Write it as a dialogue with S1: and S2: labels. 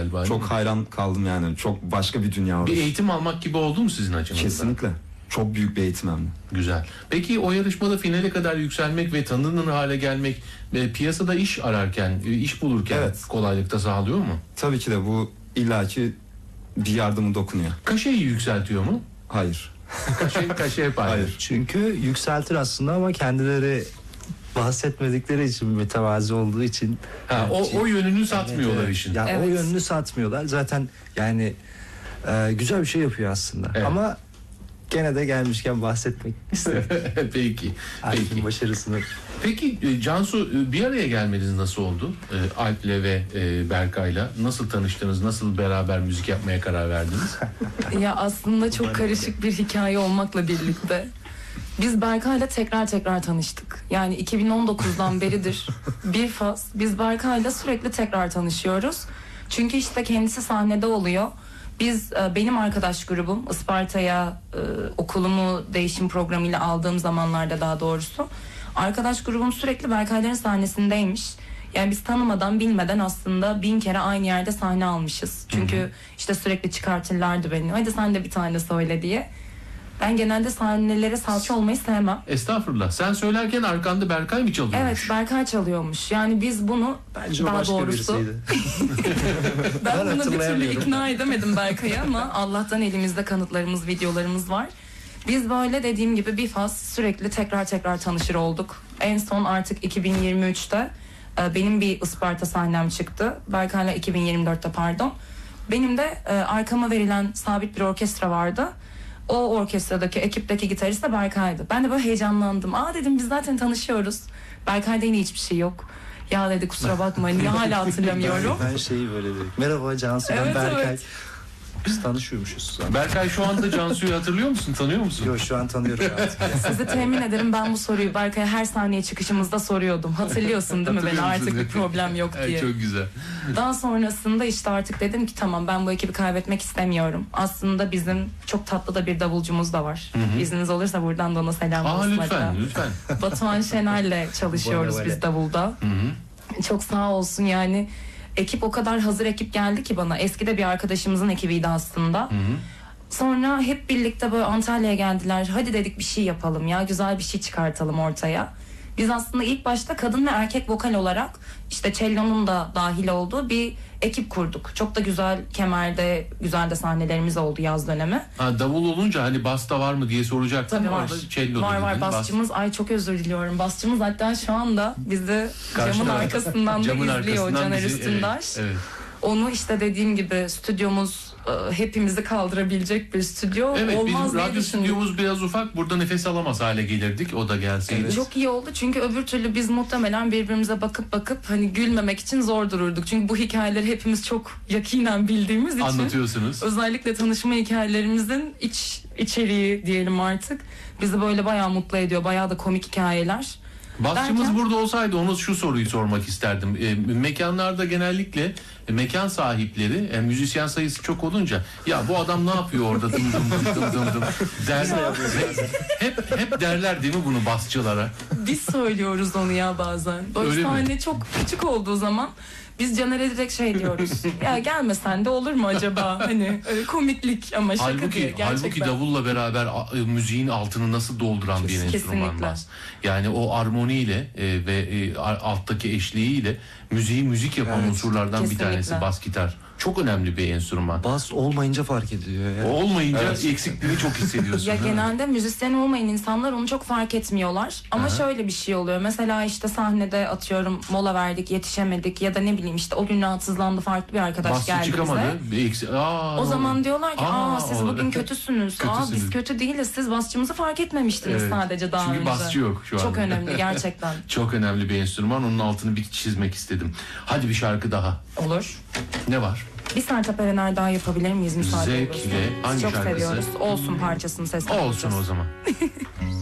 S1: galiba. değil
S2: Çok
S1: mi?
S2: hayran kaldım yani. Çok başka bir dünya orası.
S1: Bir eğitim almak gibi oldu mu sizin açınızdan?
S2: Kesinlikle. Çok büyük bir eğitim hem de.
S1: Güzel. Peki o yarışmada finale kadar yükselmek ve tanınır hale gelmek piyasada iş ararken, iş bulurken
S2: Evet.
S1: kolaylıkta sağlıyor mu?
S2: Tabii ki de bu illaki bir yardımı dokunuyor.
S1: Kaşeyi yükseltiyor mu?
S2: Hayır.
S1: Kaşe hep aynı.
S2: Hayır.
S3: Çünkü yükseltir aslında ama kendileri bahsetmedikleri için, mütevazi olduğu için.
S1: Ha, o yönünü satmıyorlar
S3: Evet,
S1: işin.
S3: ya
S4: Evet.
S3: o yönünü satmıyorlar. Zaten yani güzel bir şey yapıyor aslında.
S1: Evet.
S3: Ama gene de gelmişken bahsetmek istedim.
S1: Peki.
S3: Alp'in başarısını.
S1: Peki Cansu, bir araya gelmeniz nasıl oldu? Alp'le ve Berkay'la nasıl tanıştınız? Nasıl beraber müzik yapmaya karar verdiniz?
S4: Ya aslında çok karışık bir hikaye olmakla birlikte biz Berkay'la tekrar tanıştık. Yani 2019'dan beridir bir faz. Biz Berkay'la sürekli tekrar tanışıyoruz. Çünkü işte kendisi sahnede oluyor. Biz benim arkadaş grubum Isparta'ya okulumu değişim programıyla aldığım zamanlarda, daha doğrusu arkadaş grubum sürekli Berkay'ların sahnesindeymiş. Yani biz tanımadan bilmeden aslında 1000 kere aynı yerde sahne almışız. Çünkü işte sürekli çıkartırlardı beni. Hadi sen de bir tane söyle diye. Ben genelde sahnelere salça olmayı sevmem.
S1: Estağfurullah. Sen söylerken arkanda Berkay mı çalıyormuş?
S4: Evet, Berkay çalıyormuş. Yani biz bunu
S3: Bence o
S4: daha
S3: başka
S4: doğrusu
S3: birisiydi.
S4: ben
S3: Ben
S4: bunu bir türlü
S3: hatırlayamıyorum.
S4: ikna edemedim Berkay'ı ama Allah'tan elimizde kanıtlarımız, videolarımız var. Biz böyle dediğim gibi bir faz sürekli tekrar tanışır olduk. En son artık 2023'te benim bir Isparta sahnem çıktı. Berkay'la 2024'te pardon. Benim de arkama verilen sabit bir orkestra vardı. O orkestradaki ekipteki gitarist de Berkay'dı. Ben de böyle heyecanlandım. Aa dedim, biz zaten tanışıyoruz. Berkay'da yine hiçbir şey yok. Ya dedi, kusura bakma, niye hala hatırlamıyorum.
S3: Ben şeyi böyle dedim. Merhaba Cansu, ben
S4: Evet,
S3: Berkay.
S4: evet.
S3: Biz tanışıyormuşuz.
S1: Berkay, şu anda Cansu'yu hatırlıyor musun? Tanıyor musun?
S3: Yok, şu an tanıyorum artık.
S4: Size temin ederim, ben bu soruyu Berkay'a her sahneye çıkışımızda soruyordum. Hatırlıyorsun değil mi beni,
S1: Hatırlıyor
S4: artık
S1: musun?
S4: bir problem yok
S1: Evet,
S4: diye.
S1: çok güzel.
S4: Daha sonrasında işte artık dedim ki tamam, ben bu ekibi kaybetmek istemiyorum. Aslında bizim çok tatlı da bir davulcumuz da var. İzniniz olursa buradan da ona selam
S1: Aa,
S4: olsun
S1: lütfen,
S4: hatta.
S1: lütfen.
S4: Batuhan Şener'le çalışıyoruz
S3: Bana
S4: biz
S3: böyle.
S4: davulda. Çok sağ olsun yani. Ekip o kadar hazır ekip geldi ki bana. Eski de bir arkadaşımızın ekibiydi aslında. Sonra hep birlikte böyle Antalya'ya geldiler. Hadi dedik, bir şey yapalım ya, güzel bir şey çıkartalım ortaya. Biz aslında ilk başta kadın ve erkek vokal olarak işte cello'nun da dahil olduğu bir ekip kurduk. Çok da güzel, Kemer'de güzel de sahnelerimiz oldu yaz dönemi.
S1: Ha, davul olunca hani basta var mı diye soracaktım.
S4: Tabii var.
S1: Orada cello
S4: Var
S1: dedin.
S4: basçımız. Ay çok özür diliyorum. Basçımız hatta şu anda bizi camın
S1: Karşıda.
S4: arkasından da
S1: Camın
S4: izliyor,
S1: arkasından
S4: Caner
S1: bizi-
S4: Üstündaş.
S1: Evet.
S4: Onu işte dediğim gibi stüdyomuz hepimizi kaldırabilecek bir stüdyo
S1: Evet,
S4: olmaz
S1: bizim
S4: diye
S1: radyo
S4: düşündüm.
S1: stüdyomuz biraz ufak. Burada nefes alamaz hale gelirdik. O da gelseydi.
S4: Çok iyi oldu çünkü öbür türlü biz muhtemelen birbirimize bakıp hani gülmemek için zor dururduk. Çünkü bu hikayeleri hepimiz çok yakinen bildiğimiz için.
S1: Anlatıyorsunuz.
S4: Özellikle tanışma hikayelerimizin içeriği diyelim artık bizi böyle bayağı mutlu ediyor. Bayağı da komik hikayeler.
S1: Basçımız
S4: Derken-
S1: burada olsaydı ona şu soruyu sormak isterdim. Mekanlarda genellikle mekan sahipleri müzisyen sayısı çok olunca ya bu adam ne yapıyor orada dım dım derler. hep derler değil mi bunu basçılara?
S4: Biz söylüyoruz onu ya bazen. Böyle
S1: Öyle mi?
S4: sahne çok küçük olduğu zaman biz Caner'e direkt şey diyoruz. Ya gelmesen de olur mu acaba? Hani öyle komiklik ama şaka diye
S1: Halbuki
S4: gerçekten.
S1: davulla beraber müziğin altını nasıl dolduran bir enstrüman
S4: Kesinlikle.
S1: bas. Yani o armoniyle ve alttaki eşliğiyle müzik yapan
S3: Evet,
S1: unsurlardan
S4: kesinlikle.
S1: bir tanesi bas gitar. Çok önemli bir enstrüman.
S3: Bas olmayınca fark ediyor ya.
S1: O olmayınca eksikliğini çok hissediyorsun.
S4: Ya
S1: değil mi?
S4: genelde müzisyen olmayan insanlar onu çok fark etmiyorlar. Ama şöyle bir şey oluyor. Mesela işte sahnede atıyorum mola verdik, yetişemedik ya da ne bileyim işte o gün rahatsızlandı, farklı bir arkadaş
S1: Basçı
S4: geldi
S1: çıkamadı.
S4: bize.
S1: Aa,
S4: O zaman diyorlar ki siz
S1: o-
S4: bugün kötüsünüz.
S1: Kötüsünüz.
S4: Biz kötü değiliz. Siz basçımızı fark etmemiştiniz
S1: Evet.
S4: sadece daha
S1: Çünkü
S4: önce.
S1: basçı yok şu
S4: Çok
S1: anda.
S4: önemli gerçekten.
S1: Çok önemli bir enstrüman. Onun altını bir çizmek istedim. Hadi bir şarkı daha.
S4: Olur.
S1: Ne var?
S4: Bir Sertab Erener daha yapabilir miyiz müsaade
S1: Zevkle.
S4: olursa? Biz
S1: Hangi
S4: çok
S1: şarkısı?
S4: seviyoruz. Olsun parçasını seslendireceğiz.
S1: Olsun o zaman.